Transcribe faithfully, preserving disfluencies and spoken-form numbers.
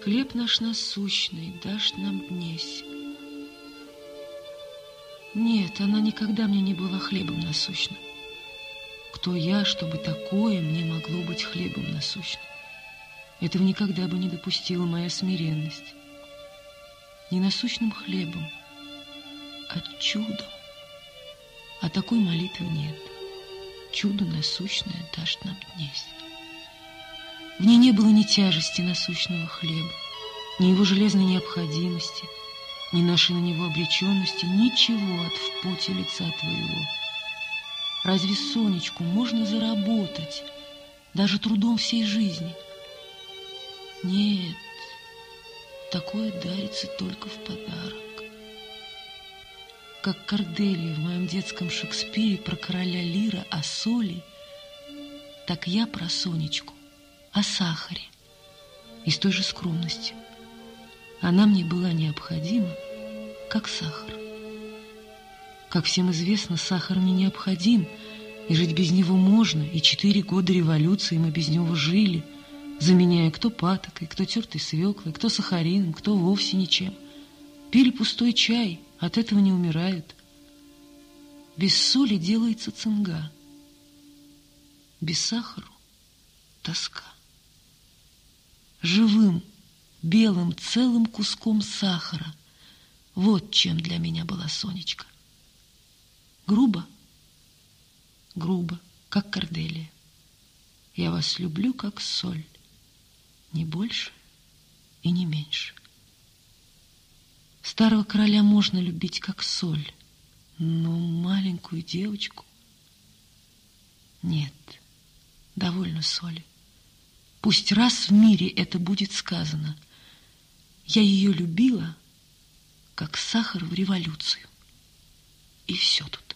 Хлеб наш насущный дашь нам днесь. Нет, она никогда мне не была хлебом насущным. Кто я, чтобы такое мне могло быть хлебом насущным? Этого никогда бы не допустила моя смиренность. Не насущным хлебом, а чудом. А такой молитвы нет. Чудо насущное дашь нам днесь. В ней не было ни тяжести насущного хлеба, ни его железной необходимости, ни нашей на него обреченности, ничего от в поте лица твоего. Разве Сонечку можно заработать даже трудом всей жизни? Нет, такое дарится только в подарок. Как Корделия в моем детском Шекспире про короля Лира о соли, так я про Сонечку о сахаре и с той же скромностью. Она мне была необходима, как сахар. Как всем известно, сахар мне необходим, и жить без него можно, и четыре года революции мы без него жили, заменяя кто патокой, кто тертой свеклой, кто сахарином, кто вовсе ничем. Пили пустой чай, от этого не умирают. Без соли делается цинга, без сахару тоска. Живым, белым, целым куском сахара. Вот чем для меня была Сонечка. Грубо? Грубо, как Корделия. Я вас люблю, как соль, не больше и не меньше. Старого короля можно любить, как соль, но маленькую девочку нет, довольно соли. Пусть раз в мире это будет сказано. Я ее любила, как сахар в революцию. И все тут.